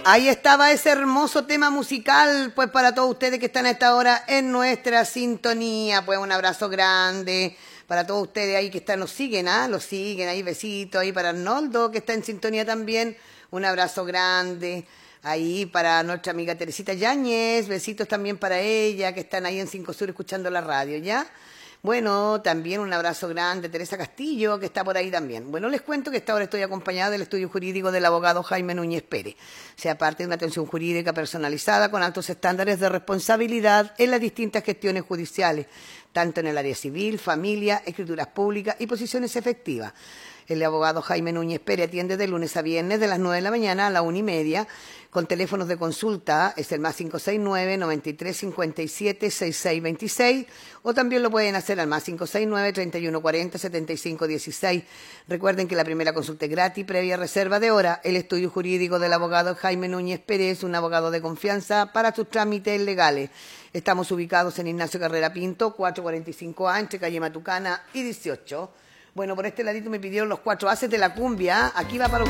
Ahí estaba ese hermoso tema musical, pues para todos ustedes que están a esta hora en nuestra sintonía, pues un abrazo grande para todos ustedes ahí que están, nos siguen, los siguen, ahí besitos, ahí para Arnoldo que está en sintonía también, un abrazo grande, ahí para nuestra amiga Teresita Yáñez, besitos también para ella que están ahí en Cinco Sur escuchando la radio, ¿ya? Bueno, también un abrazo grande, Teresa Castillo, que está por ahí también. Bueno, les cuento que esta hora estoy acompañada del estudio jurídico del abogado Jaime Núñez Pérez. Sea parte de una atención jurídica personalizada con altos estándares de responsabilidad en las distintas gestiones judiciales, tanto en el área civil, familia, escrituras públicas y posiciones efectivas. El abogado Jaime Núñez Pérez atiende de lunes a viernes de las 9 de la mañana a la 1:30 con teléfonos de consulta, es el más 569-9357-6626 o también lo pueden hacer al más 569-3140-7516. Recuerden que la primera consulta es gratis, previa reserva de hora. El estudio jurídico del abogado Jaime Núñez Pérez, un abogado de confianza para sus trámites legales. Estamos ubicados en Ignacio Carrera Pinto, 445A, entre calle Matucana y 18. Bueno, por este ladito me pidieron los 4 haces de la cumbia. Aquí va para